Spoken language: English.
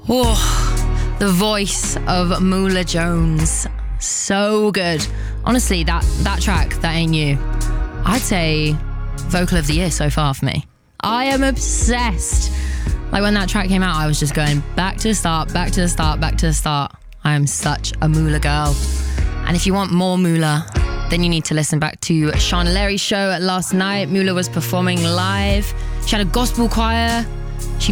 Oh, the voice of Moolah Jones. So good. Honestly, that track, That Ain't You, I'd say vocal of the year so far for me. I am obsessed. Like when that track came out, I was just going back to the start, back to the start, back to the start. I am such a Moolah girl. And if you want more Moolah, then you need to listen back to Shauna Larry's show last night. Moolah was performing live. She had a gospel choir. She